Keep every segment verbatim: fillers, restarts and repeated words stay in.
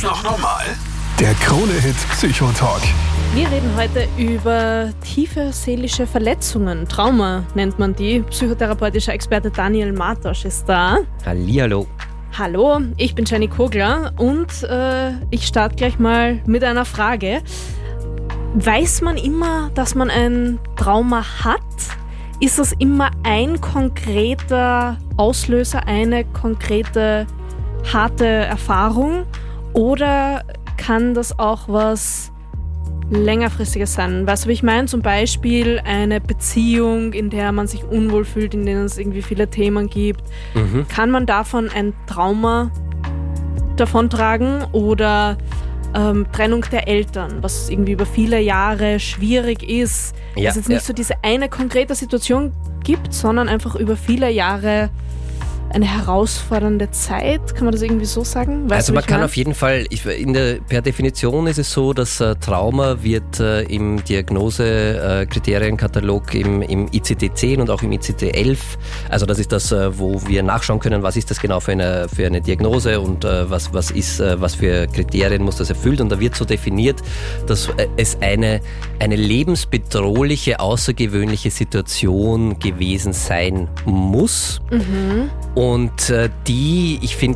Jetzt noch normal? Der Krone-Hit Psychotalk. Wir reden heute über tiefe seelische Verletzungen. Trauma nennt man die. Psychotherapeutischer Experte Daniel Martosch ist da. Hallihallo. Hallo, ich bin Jenny Kogler und äh, ich starte gleich mal mit einer Frage. Weiß man immer, dass man ein Trauma hat? Ist das immer ein konkreter Auslöser, eine konkrete harte Erfahrung? Oder kann das auch was längerfristiges sein? Weißt du, wie ich meine? Zum Beispiel eine Beziehung, in der man sich unwohl fühlt, in denen es irgendwie viele Themen gibt. Mhm. Kann man davon ein Trauma davontragen? Oder ähm, Trennung der Eltern, was irgendwie über viele Jahre schwierig ist, ja, dass es nicht ja. so diese eine konkrete Situation gibt, sondern einfach über viele Jahre eine herausfordernde Zeit, kann man das irgendwie so sagen? Weißt also du, man kann meine? auf jeden Fall, ich, in der, per Definition ist es so, dass äh, Trauma wird äh, im Diagnose-Kriterienkatalog äh, im, im I C D zehn und auch im I C D elf, also das ist das, äh, wo wir nachschauen können, was ist das genau für eine, für eine Diagnose und äh, was, was, ist, äh, was für Kriterien muss das erfüllt, und da wird so definiert, dass äh, es eine, eine lebensbedrohliche, außergewöhnliche Situation gewesen sein muss. Mhm. Und äh, die, ich finde,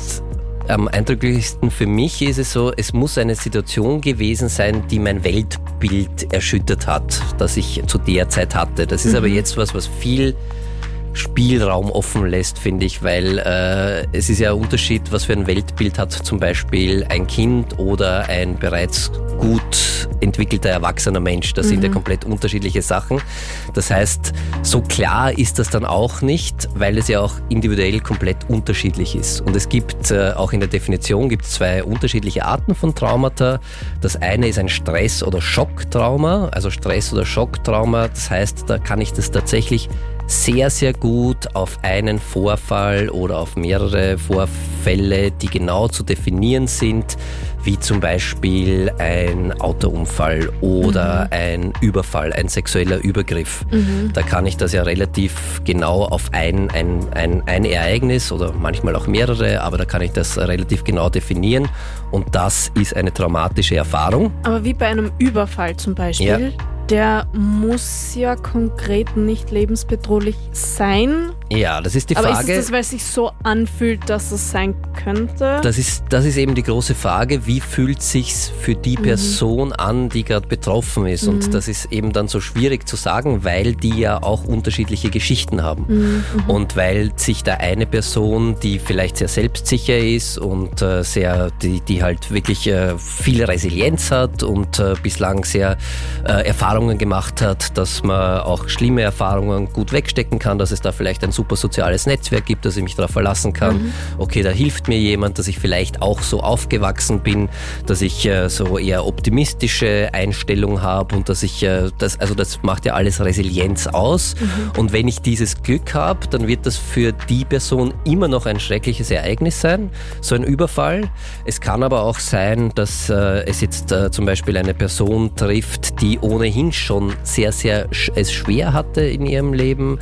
am eindrücklichsten für mich ist es so, es muss eine Situation gewesen sein, die mein Weltbild erschüttert hat, das ich zu der Zeit hatte. Das ist mhm. aber jetzt was, was viel Spielraum offen lässt, finde ich, weil äh, es ist ja ein Unterschied, was für ein Weltbild hat zum Beispiel ein Kind oder ein bereits gut entwickelter erwachsener Mensch. Das mhm. sind ja komplett unterschiedliche Sachen. Das heißt, so klar ist das dann auch nicht, weil es ja auch individuell komplett unterschiedlich ist. Und es gibt, äh, auch in der Definition, gibt es zwei unterschiedliche Arten von Traumata. Das eine ist ein Stress- oder Schocktrauma, also Stress- oder Schocktrauma. Das heißt, da kann ich das tatsächlich sehr, sehr gut auf einen Vorfall oder auf mehrere Vorfälle, die genau zu definieren sind, wie zum Beispiel ein Autounfall oder mhm. ein Überfall, ein sexueller Übergriff. Mhm. Da kann ich das ja relativ genau auf ein, ein, ein, ein Ereignis oder manchmal auch mehrere, aber da kann ich das relativ genau definieren, und das ist eine traumatische Erfahrung. Aber wie bei einem Überfall zum Beispiel? Ja. Der muss ja konkret nicht lebensbedrohlich sein. Ja, das ist die Aber Frage. Aber ist es das, weil es sich so anfühlt, dass es sein könnte? Das ist, das ist eben die große Frage, wie fühlt es sich für die Person mhm. an, die gerade betroffen ist? Mhm. Und das ist eben dann so schwierig zu sagen, weil die ja auch unterschiedliche Geschichten haben. Mhm. Und weil sich da eine Person, die vielleicht sehr selbstsicher ist und äh, sehr, die, die halt wirklich äh, viel Resilienz hat und äh, bislang sehr äh, Erfahrungen gemacht hat, dass man auch schlimme Erfahrungen gut wegstecken kann, dass es da vielleicht ein super soziales Netzwerk gibt, dass ich mich darauf verlassen kann. Mhm. Okay, da hilft mir jemand, dass ich vielleicht auch so aufgewachsen bin, dass ich äh, so eher optimistische Einstellung habe und dass ich, äh, das, also das macht ja alles Resilienz aus. Mhm. Und wenn ich dieses Glück habe, dann wird das für die Person immer noch ein schreckliches Ereignis sein, so ein Überfall. Es kann aber auch sein, dass äh, es jetzt äh, zum Beispiel eine Person trifft, die ohnehin schon sehr, sehr sch- es schwer hatte in ihrem Leben,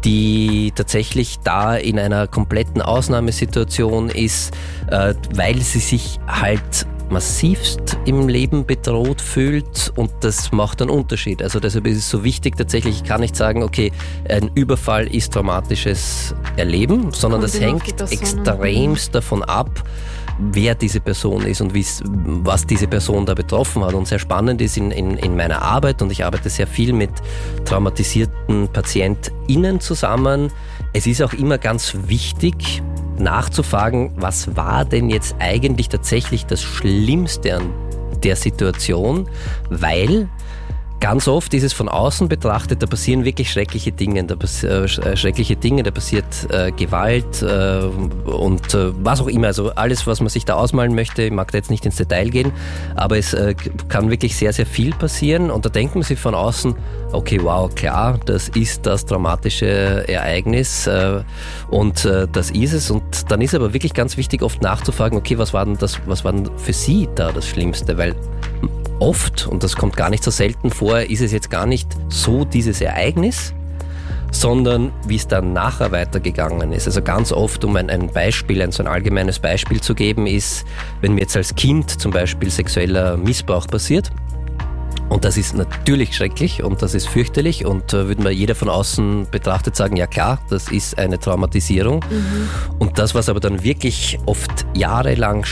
die tatsächlich da in einer kompletten Ausnahmesituation ist, äh, weil sie sich halt massivst im Leben bedroht fühlt, und das macht einen Unterschied. Also deshalb ist es so wichtig, tatsächlich, ich kann nicht sagen, okay, ein Überfall ist traumatisches Erleben, sondern das hängt extremst davon ab, wer diese Person ist und was diese Person da betroffen hat. Und sehr spannend ist in, in, in meiner Arbeit, und ich arbeite sehr viel mit traumatisierten PatientInnen zusammen, es ist auch immer ganz wichtig, nachzufragen, was war denn jetzt eigentlich tatsächlich das Schlimmste an der Situation, weil ganz oft ist es von außen betrachtet, da passieren wirklich schreckliche Dinge, da pass- äh, schreckliche Dinge, da passiert äh, Gewalt äh, und äh, was auch immer, also alles, was man sich da ausmalen möchte. Ich mag da jetzt nicht ins Detail gehen, aber es äh, kann wirklich sehr, sehr viel passieren, und da denkt man sich von außen, okay, wow, klar, das ist das traumatische Ereignis äh, und äh, das ist es, und dann ist aber wirklich ganz wichtig, oft nachzufragen, okay, was war denn das, was war denn für Sie da das Schlimmste, weil oft, und das kommt gar nicht so selten vor, ist es jetzt gar nicht so dieses Ereignis, sondern wie es dann nachher weitergegangen ist. Also ganz oft, um ein, ein Beispiel, ein so ein allgemeines Beispiel zu geben, ist, wenn mir jetzt als Kind zum Beispiel sexueller Missbrauch passiert, und das ist natürlich schrecklich und das ist fürchterlich und äh, würde mir jeder von außen betrachtet sagen, ja klar, das ist eine Traumatisierung. Mhm. Und das, was aber dann wirklich oft jahrelang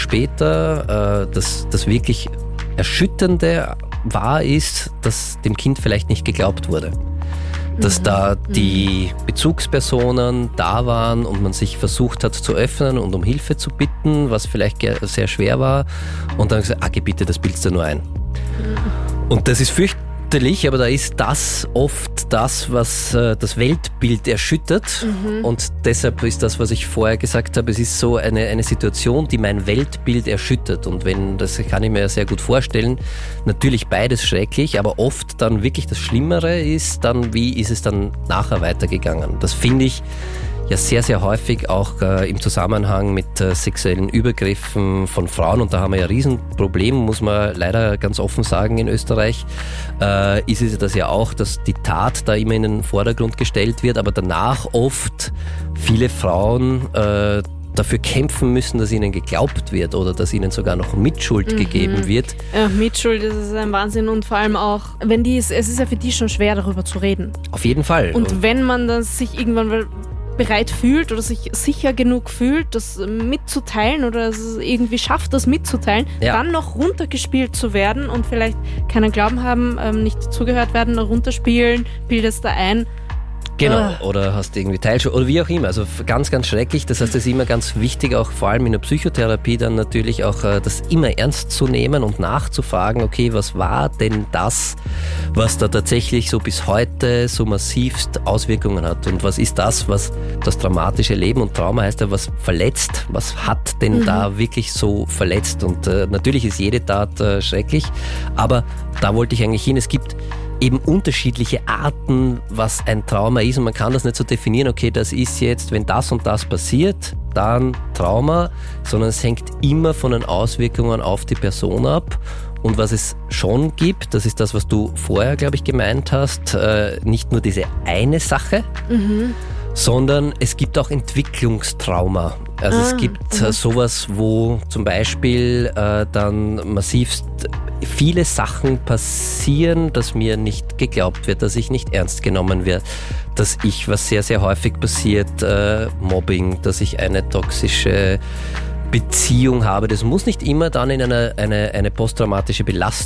später äh, das, das wirklich Erschütternde war, ist, dass dem Kind vielleicht nicht geglaubt wurde. Dass mhm. da die Bezugspersonen da waren und man sich versucht hat zu öffnen und um Hilfe zu bitten, was vielleicht sehr schwer war. Und dann gesagt, ah, geh bitte, das bildest du nur ein. Mhm. Und das ist fürchterlich, aber da ist das oft das, was äh, das Weltbild erschüttert. Mhm. Und deshalb ist das, was ich vorher gesagt habe, es ist so eine, eine Situation, die mein Weltbild erschüttert. Und wenn, das kann ich mir sehr gut vorstellen, natürlich beides schrecklich, aber oft dann wirklich das Schlimmere ist dann, wie ist es dann nachher weitergegangen. Das finde ich ja sehr, sehr häufig auch äh, im Zusammenhang mit äh, sexuellen Übergriffen von Frauen, und da haben wir ja ein Riesenproblem, muss man leider ganz offen sagen in Österreich, äh, ist es das ja auch, dass die Tat da immer in den Vordergrund gestellt wird, aber danach oft viele Frauen äh, dafür kämpfen müssen, dass ihnen geglaubt wird oder dass ihnen sogar noch Mitschuld mhm. gegeben wird. Ja, Mitschuld, das ist ein Wahnsinn, und vor allem auch, wenn die, es ist ja für die schon schwer, darüber zu reden. Auf jeden Fall. Und, und wenn man dann sich irgendwann bereit fühlt oder sich sicher genug fühlt, das mitzuteilen oder es irgendwie schafft, das mitzuteilen, ja. dann noch runtergespielt zu werden und vielleicht keinen Glauben haben, nicht zugehört werden, runterspielen, bildest da ein. Genau, oder hast irgendwie Teilschuld oder wie auch immer. Also ganz, ganz schrecklich. Das heißt, es ist immer ganz wichtig, auch vor allem in der Psychotherapie dann natürlich auch das immer ernst zu nehmen und nachzufragen, okay, was war denn das, was da tatsächlich so bis heute so massivst Auswirkungen hat, und was ist das, was das traumatische Leben, und Trauma heißt ja, was verletzt, was hat denn mhm. da wirklich so verletzt, und äh, natürlich ist jede Tat äh, schrecklich, aber da wollte ich eigentlich hin, es gibt eben unterschiedliche Arten, was ein Trauma ist, und man kann das nicht so definieren, okay, das ist jetzt, wenn das und das passiert, dann Trauma, sondern es hängt immer von den Auswirkungen auf die Person ab. Und was es schon gibt, das ist das, was du vorher, glaube ich, gemeint hast, äh, nicht nur diese eine Sache, mhm. sondern es gibt auch Entwicklungstrauma. Also ah, es gibt äh, sowas, wo zum Beispiel äh, dann massivst viele Sachen passieren, dass mir nicht geglaubt wird, dass ich nicht ernst genommen werde, dass ich, was sehr, sehr häufig passiert, äh, Mobbing, dass ich eine toxische Beziehung habe. Das muss nicht immer dann in eine, eine, eine posttraumatische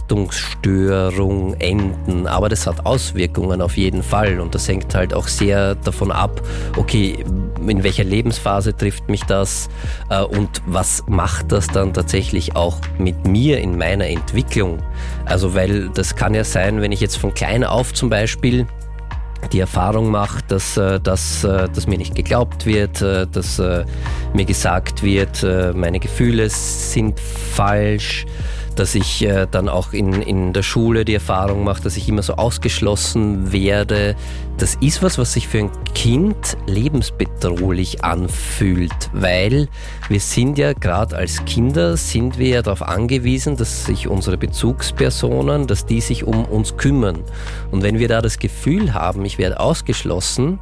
Belastungsstörung enden, aber das hat Auswirkungen auf jeden Fall, und das hängt halt auch sehr davon ab, okay, in welcher Lebensphase trifft mich das äh, und was macht das dann tatsächlich auch mit mir in meiner Entwicklung. Also weil das kann ja sein, wenn ich jetzt von klein auf zum Beispiel die Erfahrung macht, dass, dass, dass mir nicht geglaubt wird, dass mir gesagt wird, meine Gefühle sind falsch, dass ich dann auch in, in der Schule die Erfahrung mache, dass ich immer so ausgeschlossen werde. Das ist was, was sich für ein Kind lebensbedrohlich anfühlt, weil wir sind ja gerade als Kinder, sind wir ja darauf angewiesen, dass sich unsere Bezugspersonen, dass die sich um uns kümmern. Und wenn wir da das Gefühl haben, ich werde ausgeschlossen,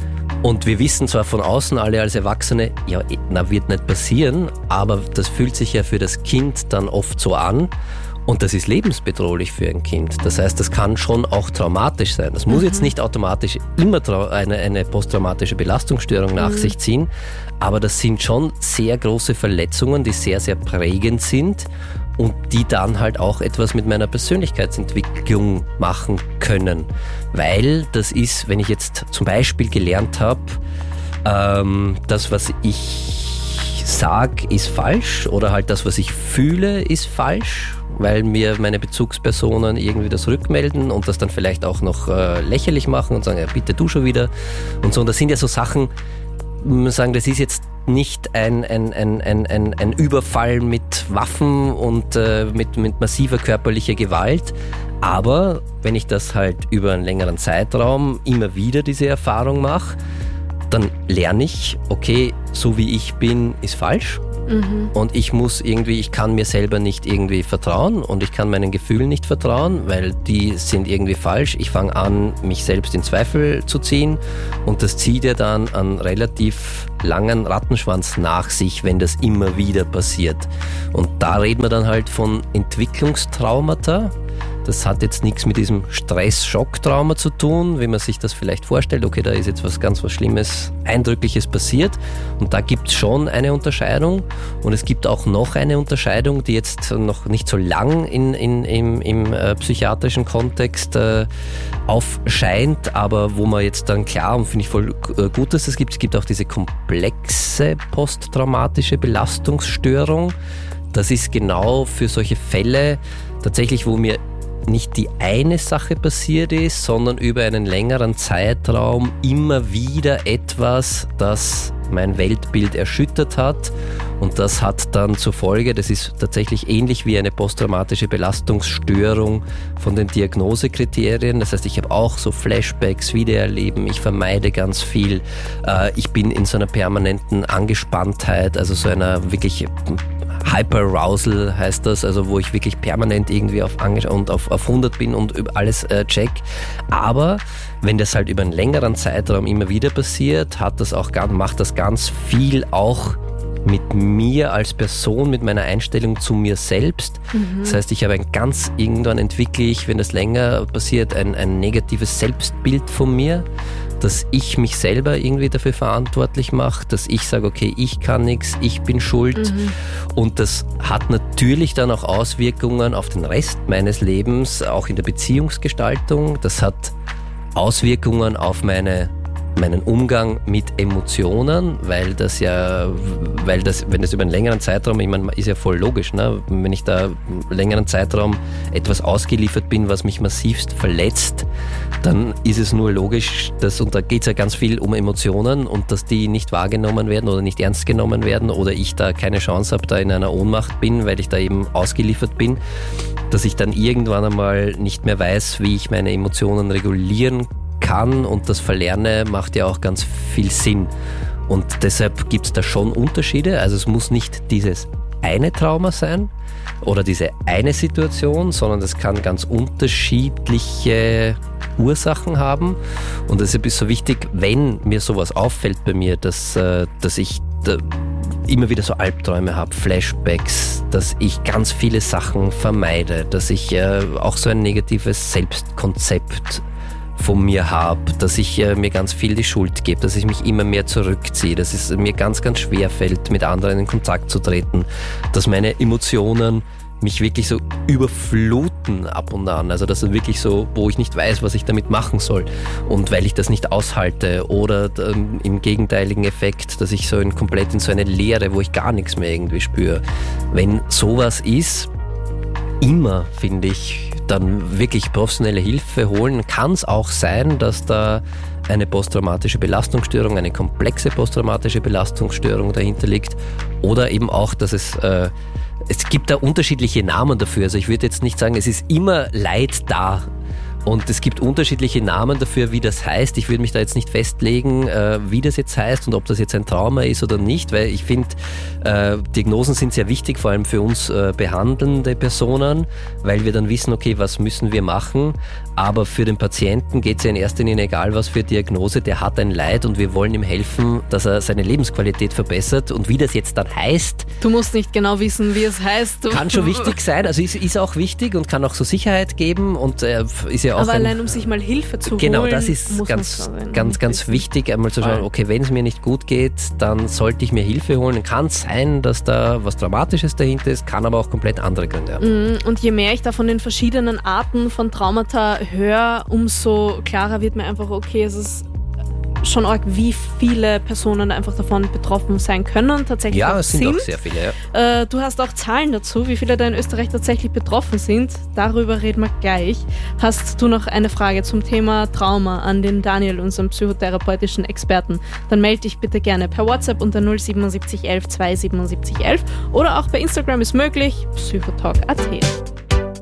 und wir wissen zwar von außen alle als Erwachsene, ja, na, wird nicht passieren, aber das fühlt sich ja für das Kind dann oft so an, und das ist lebensbedrohlich für ein Kind. Das heißt, das kann schon auch traumatisch sein. Das muss mhm. jetzt nicht automatisch immer eine, eine posttraumatische Belastungsstörung nach mhm. sich ziehen, aber das sind schon sehr große Verletzungen, die sehr, sehr prägend sind und die dann halt auch etwas mit meiner Persönlichkeitsentwicklung machen können. Weil das ist, wenn ich jetzt zum Beispiel gelernt habe, ähm, das, was ich sage, ist falsch, oder halt das, was ich fühle, ist falsch, weil mir meine Bezugspersonen irgendwie das rückmelden und das dann vielleicht auch noch äh, lächerlich machen und sagen, ja, bitte du schon wieder und so. Und das sind ja so Sachen, man sagen, das ist jetzt nicht ein, ein, ein, ein, ein, ein Überfall mit Waffen und äh, mit, mit massiver körperlicher Gewalt. Aber wenn ich das halt über einen längeren Zeitraum immer wieder diese Erfahrung mache, dann lerne ich, okay, so wie ich bin, ist falsch. Mhm. Und ich muss irgendwie, ich kann mir selber nicht irgendwie vertrauen und ich kann meinen Gefühlen nicht vertrauen, weil die sind irgendwie falsch. Ich fange an, mich selbst in Zweifel zu ziehen und das zieht ja dann einen relativ langen Rattenschwanz nach sich, wenn das immer wieder passiert. Und da reden wir dann halt von Entwicklungstraumata. Das hat jetzt nichts mit diesem Stress-Schock-Trauma zu tun, wie man sich das vielleicht vorstellt. Okay, da ist jetzt was ganz was Schlimmes, Eindrückliches passiert. Und da gibt es schon eine Unterscheidung. Und es gibt auch noch eine Unterscheidung, die jetzt noch nicht so lang in, in, im, im äh, psychiatrischen Kontext äh, aufscheint, aber wo man jetzt dann klar, und finde ich voll äh, gut, dass es gibt, es gibt auch diese komplexe posttraumatische Belastungsstörung. Das ist genau für solche Fälle tatsächlich, wo mir nicht die eine Sache passiert ist, sondern über einen längeren Zeitraum immer wieder etwas, das mein Weltbild erschüttert hat. Und das hat dann zur Folge, das ist tatsächlich ähnlich wie eine posttraumatische Belastungsstörung von den Diagnosekriterien. Das heißt, ich habe auch so Flashbacks, Wiedererleben, ich vermeide ganz viel. Ich bin in so einer permanenten Angespanntheit, also so einer wirklich Hyperarousal heißt das, also wo ich wirklich permanent irgendwie auf, Ange- und auf, auf hundert bin und alles äh, check. Aber wenn das halt über einen längeren Zeitraum immer wieder passiert, hat das auch, macht das ganz viel auch mit mir als Person, mit meiner Einstellung zu mir selbst. Mhm. Das heißt, ich habe ein ganz, irgendwann entwickle ich, wenn das länger passiert, ein, ein negatives Selbstbild von mir, dass ich mich selber irgendwie dafür verantwortlich mache, dass ich sage, okay, ich kann nichts, ich bin schuld. Mhm. Und das hat natürlich dann auch Auswirkungen auf den Rest meines Lebens, auch in der Beziehungsgestaltung. Das hat Auswirkungen auf meine meinen Umgang mit Emotionen, weil das ja, weil das, wenn das über einen längeren Zeitraum, ich meine, ist ja voll logisch, ne? Wenn ich da einen längeren Zeitraum etwas ausgeliefert bin, was mich massivst verletzt, dann ist es nur logisch, dass, und da geht es ja ganz viel um Emotionen und dass die nicht wahrgenommen werden oder nicht ernst genommen werden oder ich da keine Chance habe, da in einer Ohnmacht bin, weil ich da eben ausgeliefert bin, dass ich dann irgendwann einmal nicht mehr weiß, wie ich meine Emotionen regulieren kann, und das Verlerne macht ja auch ganz viel Sinn. Und deshalb gibt es da schon Unterschiede. Also es muss nicht dieses eine Trauma sein oder diese eine Situation, sondern es kann ganz unterschiedliche Ursachen haben. Und deshalb ist so wichtig, wenn mir sowas auffällt bei mir, dass, dass ich da immer wieder so Albträume habe, Flashbacks, dass ich ganz viele Sachen vermeide, dass ich auch so ein negatives Selbstkonzept von mir habe, dass ich äh, mir ganz viel die Schuld gebe, dass ich mich immer mehr zurückziehe, dass es mir ganz, ganz schwer fällt, mit anderen in Kontakt zu treten, dass meine Emotionen mich wirklich so überfluten ab und an, also das ist wirklich so, wo ich nicht weiß, was ich damit machen soll, und weil ich das nicht aushalte, oder ähm, im gegenteiligen Effekt, dass ich so in, komplett in so eine Leere, wo ich gar nichts mehr irgendwie spüre. Wenn sowas ist, immer, finde ich, dann wirklich professionelle Hilfe holen. Kann es auch sein, dass da eine posttraumatische Belastungsstörung, eine komplexe posttraumatische Belastungsstörung dahinter liegt, oder eben auch, dass es äh, es gibt da unterschiedliche Namen dafür. Also ich würde jetzt nicht sagen, es ist immer Leid da. Und es gibt unterschiedliche Namen dafür, wie das heißt. Ich würde mich da jetzt nicht festlegen, äh, wie das jetzt heißt und ob das jetzt ein Trauma ist oder nicht, weil ich finde, äh, Diagnosen sind sehr wichtig, vor allem für uns äh, behandelnde Personen, weil wir dann wissen, okay, was müssen wir machen. Aber für den Patienten geht es ja in erster Linie, egal was für Diagnose, der hat ein Leid und wir wollen ihm helfen, dass er seine Lebensqualität verbessert. Und wie das jetzt dann heißt... Du musst nicht genau wissen, wie es heißt. Kann schon wichtig sein, also ist, ist auch wichtig und kann auch so Sicherheit geben und äh, ist ja auch aber ein, allein um sich mal Hilfe zu genau, holen, genau, das ist ganz, ganz, ganz wichtig, einmal zu schauen, okay, wenn es mir nicht gut geht, dann sollte ich mir Hilfe holen. Kann sein, dass da was Dramatisches dahinter ist, kann aber auch komplett andere Gründe haben. Und je mehr ich da von den verschiedenen Arten von Traumata höre, umso klarer wird mir einfach, okay, es ist schon arg, wie viele Personen einfach davon betroffen sein können. Tatsächlich ja, auch es sind, sind auch sehr viele. Ja. Äh, du hast auch Zahlen dazu, wie viele da in Österreich tatsächlich betroffen sind. Darüber reden wir gleich. Hast du noch eine Frage zum Thema Trauma an den Daniel, unseren psychotherapeutischen Experten? Dann melde dich bitte gerne per WhatsApp unter null sieben sieben eins eins zwei sieben sieben eins eins oder auch bei Instagram ist möglich, psychotalk punkt at.